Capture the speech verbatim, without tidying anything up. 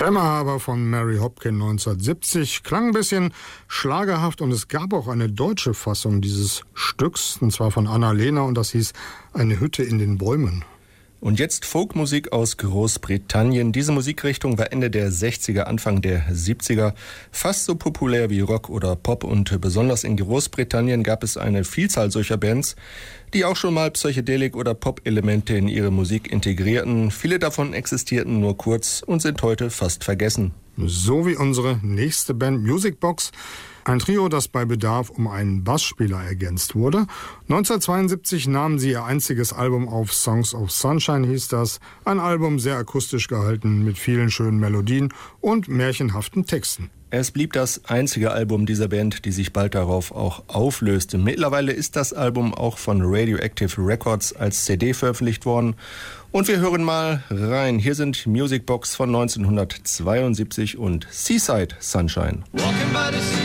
Tremor Harbor von Mary Hopkin neunzehnhundertsiebzig klang ein bisschen schlagerhaft und es gab auch eine deutsche Fassung dieses Stücks, und zwar von Anna Lehner, und das hieß Eine Hütte in den Bäumen. Und jetzt Folkmusik aus Großbritannien. Diese Musikrichtung war Ende der sechziger, Anfang der siebziger fast so populär wie Rock oder Pop, und besonders in Großbritannien gab es eine Vielzahl solcher Bands, die auch schon mal Psychedelik- oder Pop-Elemente in ihre Musik integrierten. Viele davon existierten nur kurz und sind heute fast vergessen. So wie unsere nächste Band Musicbox. Ein Trio, das bei Bedarf um einen Bassspieler ergänzt wurde. neunzehnhundertzweiundsiebzig nahmen sie ihr einziges Album auf, Songs of Sunshine hieß das. Ein Album sehr akustisch gehalten, mit vielen schönen Melodien und märchenhaften Texten. Es blieb das einzige Album dieser Band, die sich bald darauf auch auflöste. Mittlerweile ist das Album auch von Radioactive Records als C D veröffentlicht worden. Und wir hören mal rein. Hier sind Musicbox von neunzehnhundertzweiundsiebzig und Seaside Sunshine.